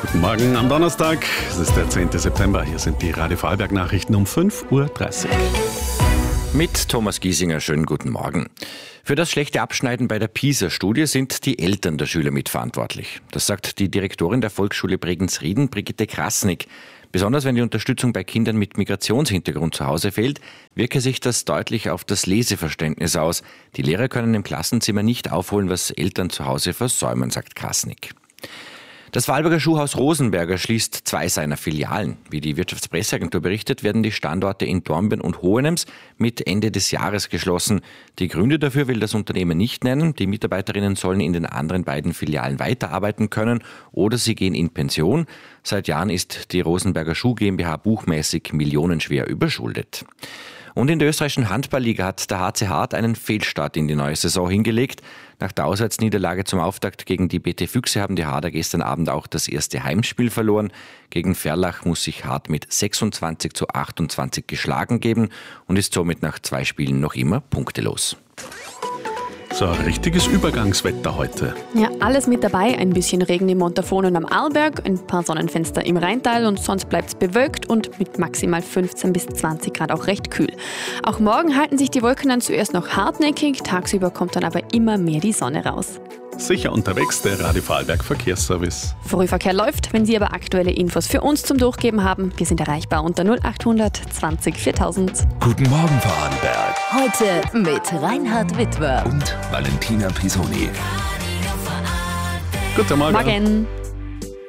Guten Morgen am Donnerstag, es ist der 10. September. Hier sind die Radio Vorarlberg Nachrichten um 5:30 Uhr. Mit Thomas Giesinger, schönen guten Morgen. Für das schlechte Abschneiden bei der PISA-Studie sind die Eltern der Schüler mitverantwortlich. Das sagt die Direktorin der Volksschule Bregenz-Rieden, Brigitte Krasnick. Besonders wenn die Unterstützung bei Kindern mit Migrationshintergrund zu Hause fehlt, wirke sich das deutlich auf das Leseverständnis aus. Die Lehrer können im Klassenzimmer nicht aufholen, was Eltern zu Hause versäumen, sagt Krasnick. Das Vorarlberger Schuhhaus Rosenberger schließt 2 seiner Filialen. Wie die Wirtschaftspresseagentur berichtet, werden die Standorte in Dornbirn und Hohenems mit Ende des Jahres geschlossen. Die Gründe dafür will das Unternehmen nicht nennen. Die Mitarbeiterinnen sollen in den anderen beiden Filialen weiterarbeiten können oder sie gehen in Pension. Seit Jahren ist die Rosenberger Schuh GmbH buchmäßig millionenschwer überschuldet. Und in der österreichischen Handballliga hat der HC Hart einen Fehlstart in die neue Saison hingelegt. Nach der Auswärtsniederlage zum Auftakt gegen die BT Füchse haben die Harter gestern Abend auch das erste Heimspiel verloren. Gegen Ferlach muss sich Hart mit 26:28 geschlagen geben und ist somit nach 2 Spielen noch immer punktelos. So, ein richtiges Übergangswetter heute. Ja, alles mit dabei. Ein bisschen Regen im Montafon und am Arlberg, ein paar Sonnenfenster im Rheintal und sonst bleibt es bewölkt und mit maximal 15 bis 20 Grad auch recht kühl. Auch morgen halten sich die Wolken dann zuerst noch hartnäckig, tagsüber kommt dann aber immer mehr die Sonne raus. Sicher unterwegs, der Radio Vorarlberg Verkehrsservice. Frühverkehr läuft, wenn Sie aber aktuelle Infos für uns zum Durchgeben haben. Wir sind erreichbar unter 0800 20 4000. Guten Morgen Vorarlberg. Heute mit Reinhard Witwer Und Valentina Pisoni. Guten Morgen. Morgen.